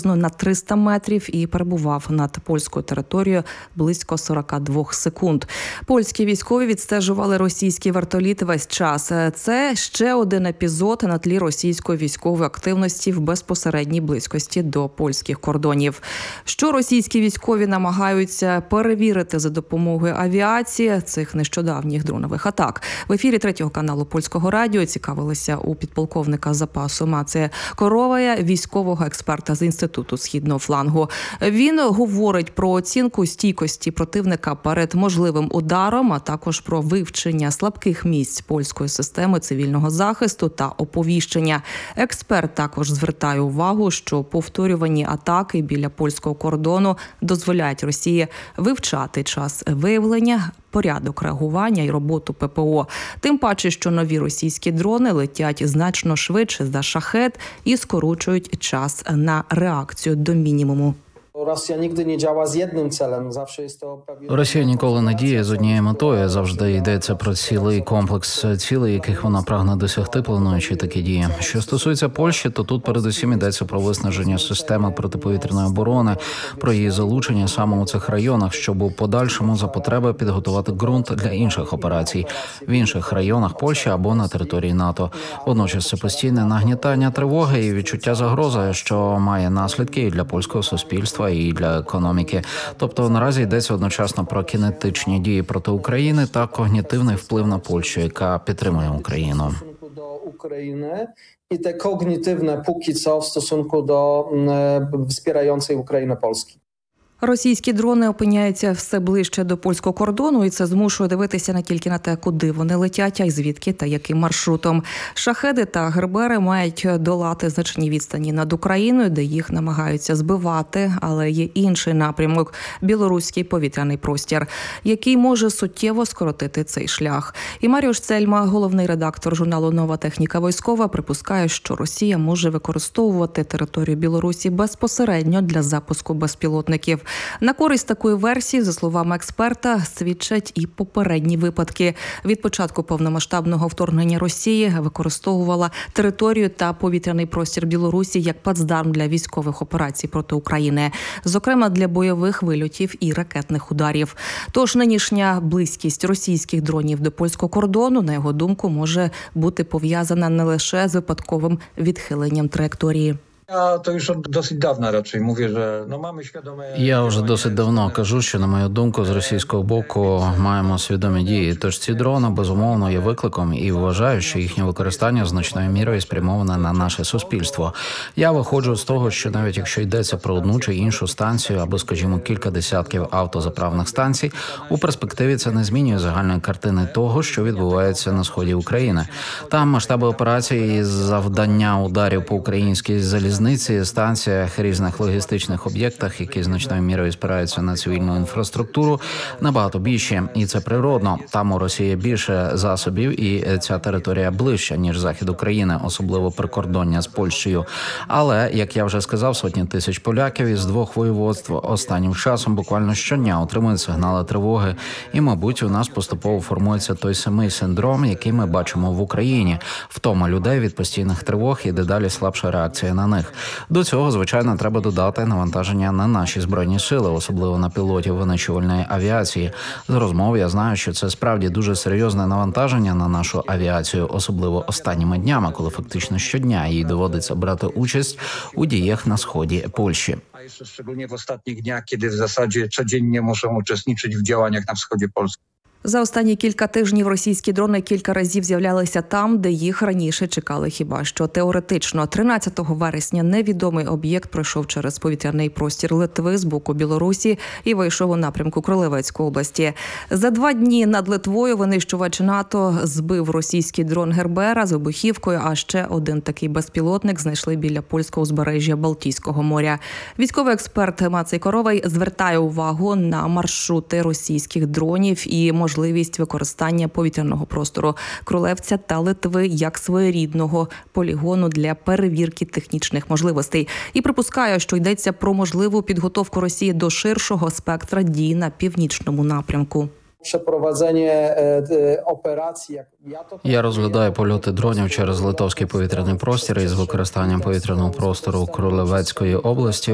приблизно на 300 метрів і перебував над польською територією близько 42 секунд. Польські військові відстежували російський вертоліт весь час. Це ще один епізод на тлі російської військової активності в безпосередній близькості до польських кордонів. Що російські військові намагаються перевірити за допомогою авіації цих нещодавніх дронових атак. В ефірі 3-го каналу Польського радіо цікавилися у підполковника запасу Мація Коровая, військового експерта з Інституту Східного флангу. Він говорить про оцінку стійкості противника перед можливим ударом, а також про вивчення слабких місць польської системи цивільного захисту та оповіщення. Експерт також звертає увагу, що повторювані атаки біля польського кордону дозволяють Росії вивчати час виявлення, порядок реагування і роботу ППО. Тим паче, що нові російські дрони летять значно швидше за «Шахед» і скорочують час на реакцію до мінімуму. Росія ніколи не діє з однією метою. Завжди йдеться про цілий комплекс цілей, яких вона прагне досягти, плануючи такі дії. Що стосується Польщі, то тут передусім йдеться про виснаження системи протиповітряної оборони, про її залучення саме у цих районах, щоб у подальшому за потреби підготувати ґрунт для інших операцій в інших районах Польщі або на території НАТО. Водночас це постійне нагнітання тривоги і відчуття загрози, що має наслідки і для польського суспільства, і для економіки. Тобто наразі йдеться одночасно про кінетичні дії проти України та когнітивний вплив на Польщу, яка підтримує Україну. І те когнітивне поки що в стосунку до wspierającej Україну Польськи. Російські дрони опиняються все ближче до польського кордону, і це змушує дивитися не тільки на те, куди вони летять, а й звідки та яким маршрутом. «Шахеди» та «Гербери» мають долати значні відстані над Україною, де їх намагаються збивати, але є інший напрямок – білоруський повітряний простір, який може суттєво скоротити цей шлях. І Маріуш Цельма, головний редактор журналу «Нова техніка військова», припускає, що Росія може використовувати територію Білорусі безпосередньо для запуску безпілотників. На користь такої версії, за словами експерта, свідчать і попередні випадки. Від початку повномасштабного вторгнення Росії використовувала територію та повітряний простір Білорусі як плацдарм для військових операцій проти України, зокрема для бойових вильотів і ракетних ударів. Тож нинішня близькість російських дронів до польського кордону, на його думку, може бути пов'язана не лише з випадковим відхиленням траєкторії. Я вже досить давно кажу, що, на мою думку, з російського боку маємо свідомі дії. Тож ці дрони, безумовно, є викликом і вважаю, що їхнє використання значною мірою спрямоване на наше суспільство. Я виходжу з того, що навіть якщо йдеться про одну чи іншу станцію або, скажімо, кілька десятків автозаправних станцій, у перспективі це не змінює загальної картини того, що відбувається на сході України. Там масштаби операції і завдання ударів по українській залізниці, станціях, різних логістичних об'єктах, які значною мірою спираються на цивільну інфраструктуру, набагато більші. І це природно. Там у Росії більше засобів і ця територія ближча, ніж захід України, особливо прикордоння з Польщею. Але, як я вже сказав, сотні тисяч поляків із двох воєводств останнім часом буквально щодня отримують сигнали тривоги. І, мабуть, у нас поступово формується той самий синдром, який ми бачимо в Україні. Втома людей від постійних тривог і дедалі слабша реакція на них. До цього, звичайно, треба додати навантаження на наші збройні сили, особливо на пілотів винищувальної авіації. З розмов я знаю, що це справді дуже серйозне навантаження на нашу авіацію, особливо останніми днями, коли фактично щодня їй доводиться брати участь у діях на сході Польщі. А ще szczególnie w ostatnich dniach, kiedy w zasadzie codziennie muszą uczestniczyć w działaniach na wschodzie Polski. За останні кілька тижнів російські дрони кілька разів з'являлися там, де їх раніше чекали хіба що теоретично. 13 вересня невідомий об'єкт пройшов через повітряний простір Литви з боку Білорусі і вийшов у напрямку Кролевецької області. За 2 дні над Литвою винищувач НАТО збив російський дрон «Гербера» з вибухівкою, а ще один такий безпілотник знайшли біля польського узбережжя Балтійського моря. Військовий експерт Мацій Коровай звертає увагу на маршрути російських дронів і можливість використання повітряного простору Кролевця та Литви як своєрідного полігону для перевірки технічних можливостей. І припускає, що йдеться про можливу підготовку Росії до ширшого спектра дій на північному напрямку. Я розглядаю польоти дронів через литовський повітряний простір із використанням повітряного простору Кролевецької області